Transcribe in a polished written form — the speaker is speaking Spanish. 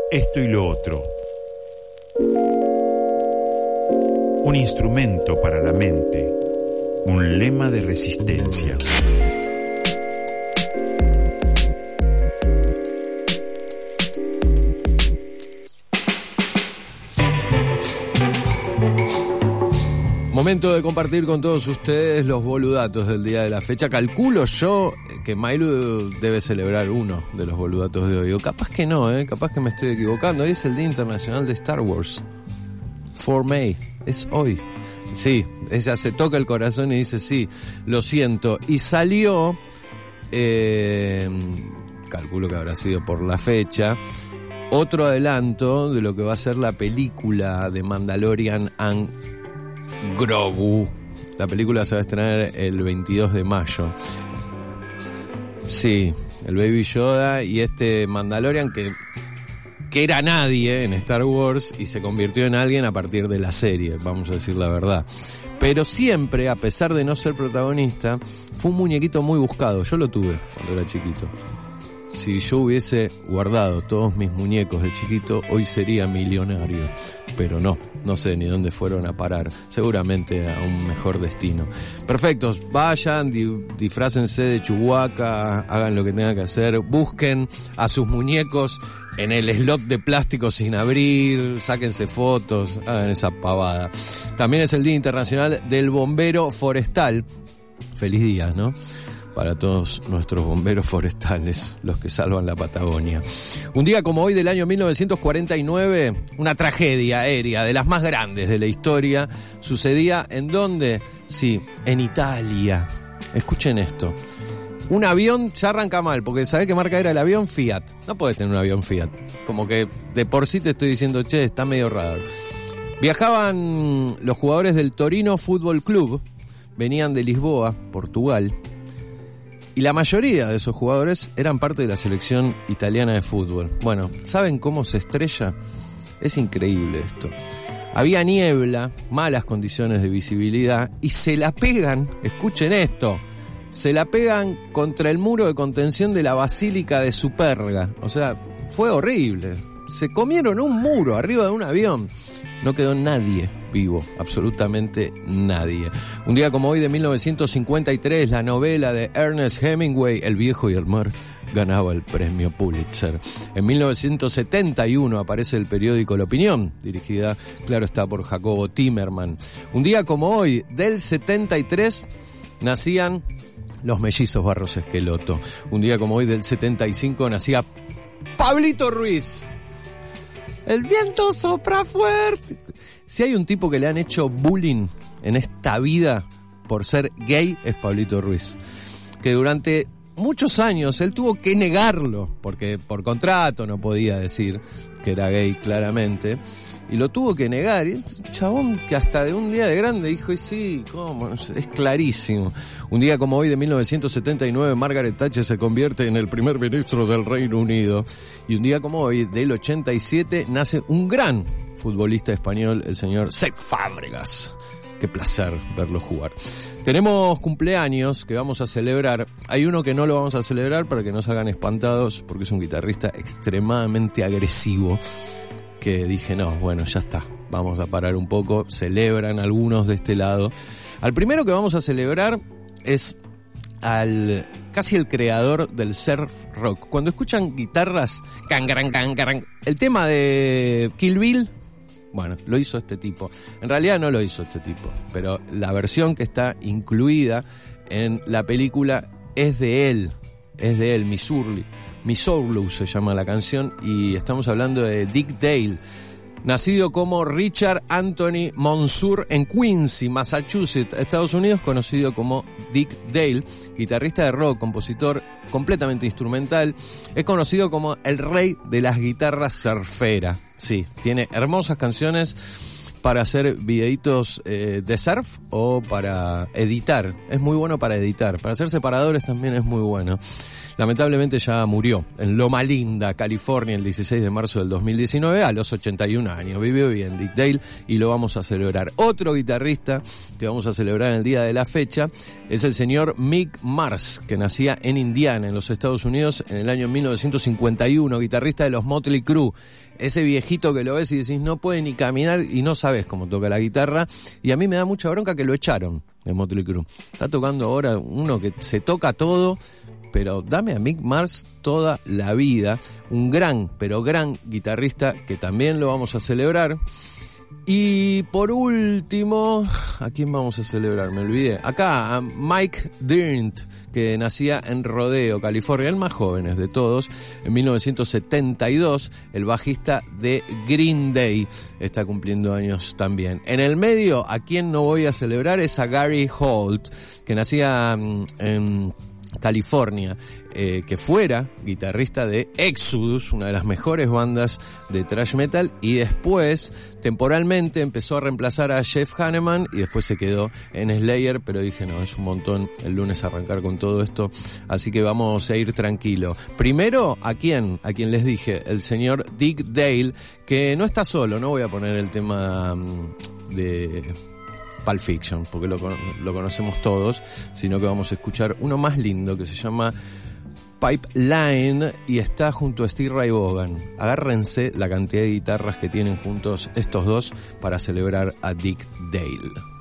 Esto y lo otro. Un instrumento para la mente, un lema de resistencia. Momento de compartir con todos ustedes los boludatos del día de la fecha. Calculo yo que Mailu debe celebrar uno de los boludatos de hoy. O capaz que no, capaz que me estoy equivocando. Hoy es el Día Internacional de Star Wars. 4 May. Es hoy. Sí, ella se toca el corazón y dice, sí, lo siento. Y salió, calculo que habrá sido por la fecha, otro adelanto de lo que va a ser la película de Mandalorian and Grogu. La película se va a estrenar el 22 de mayo. Sí, el Baby Yoda y este Mandalorian que era nadie en Star Wars y se convirtió en alguien a partir de la serie, vamos a decir la verdad. Pero siempre, a pesar de no ser protagonista, fue un muñequito muy buscado. Yo lo tuve cuando era chiquito. Si yo hubiese guardado todos mis muñecos de chiquito, hoy sería millonario. Pero no sé ni dónde fueron a parar. Seguramente a un mejor destino. Perfectos, vayan, disfrácense de Chewbacca, hagan lo que tengan que hacer, busquen a sus muñecos en el slot de plástico sin abrir, sáquense fotos, hagan esa pavada. También es el Día Internacional del Bombero Forestal. Feliz día, ¿no? Para todos nuestros bomberos forestales, los que salvan la Patagonia. Un día como hoy del año 1949, una tragedia aérea de las más grandes de la historia, sucedía ¿en dónde? Sí, en Italia. Escuchen esto. Un avión ya arranca mal, porque ¿sabés qué marca era el avión? Fiat. No podés tener un avión Fiat. Como que de por sí te estoy diciendo, che, está medio raro. Viajaban los jugadores del Torino Fútbol Club, venían de Lisboa, Portugal, y la mayoría de esos jugadores eran parte de la selección italiana de fútbol. Bueno, ¿saben cómo se estrella? Es increíble esto. Había niebla, malas condiciones de visibilidad, y se la pegan, escuchen esto, se la pegan contra el muro de contención de la Basílica de Superga. O sea, fue horrible. Se comieron un muro arriba de un avión. No quedó nadie vivo, absolutamente nadie. Un día como hoy de 1953, la novela de Ernest Hemingway, El viejo y el mar, ganaba el premio Pulitzer. En 1971 aparece el periódico La Opinión, dirigida, claro está, por Jacobo Timerman. Un día como hoy, del 73, nacían los mellizos Barros Esqueloto. Un día como hoy, del 75, nacía Pablito Ruiz. El viento sopra fuerte. Si hay un tipo que le han hecho bullying en esta vida por ser gay, es Pablito Ruiz. Que durante muchos años él tuvo que negarlo, porque por contrato no podía decir que era gay claramente, y lo tuvo que negar. Y un chabón que hasta de un día de grande dijo, y sí, ¿cómo? Es clarísimo. Un día como hoy de 1979, Margaret Thatcher se convierte en el primer ministro del Reino Unido. Y un día como hoy, del 87, nace un gran futbolista español, el señor Cesc Fábregas. Qué placer verlo jugar. Tenemos cumpleaños que vamos a celebrar. Hay uno que no lo vamos a celebrar para que no se hagan espantados, porque es un guitarrista extremadamente agresivo, que dije, no, bueno, ya está, vamos a parar un poco. Celebran algunos de este lado. Al primero que vamos a celebrar es casi el creador del surf rock. Cuando escuchan guitarras, el tema de Kill Bill, bueno, lo hizo este tipo. En realidad no lo hizo este tipo, pero la versión que está incluida en la película es de él, Missouri se llama la canción, y estamos hablando de Dick Dale, nacido como Richard Anthony Monsoor en Quincy, Massachusetts, Estados Unidos, conocido como Dick Dale, guitarrista de rock, compositor completamente instrumental. Es conocido como el rey de las guitarras surferas. Sí, tiene hermosas canciones para hacer videitos de surf o para editar. Es muy bueno para editar. Para hacer separadores también es muy bueno. lamentablemente ya murió en Loma Linda, California, el 16 de marzo del 2019, a los 81 años. Vivió bien Dick Dale y lo vamos a celebrar. Otro guitarrista que vamos a celebrar en el día de la fecha es el señor Mick Mars, que nacía en Indiana, en los Estados Unidos, en el año 1951, guitarrista de los Motley Crue. Ese viejito que lo ves y decís no puede ni caminar y no sabes cómo toca la guitarra, y a mí me da mucha bronca que lo echaron de Motley Crue. Está tocando ahora uno que se toca todo, pero dame a Mick Mars toda la vida, un gran, pero gran guitarrista que también lo vamos a celebrar. Y por último, ¿a quién vamos a celebrar? Me olvidé. Acá, a Mike Dirnt, que nacía en Rodeo, California, el más joven de todos, en 1972, el bajista de Green Day, está cumpliendo años también. En el medio, ¿a quién no voy a celebrar? Es a Gary Holt, que nacía en California, que fuera guitarrista de Exodus, una de las mejores bandas de thrash metal, y después temporalmente empezó a reemplazar a Jeff Hanneman y después se quedó en Slayer, pero dije no, es un montón el lunes arrancar con todo esto, así que vamos a ir tranquilo. Primero, ¿a quién les dije? El señor Dick Dale, que no está solo, no voy a poner el tema de Pulp Fiction, porque lo conocemos todos, sino que vamos a escuchar uno más lindo que se llama Pipeline y está junto a Steve Ray Vaughan. Agárrense la cantidad de guitarras que tienen juntos estos dos para celebrar a Dick Dale.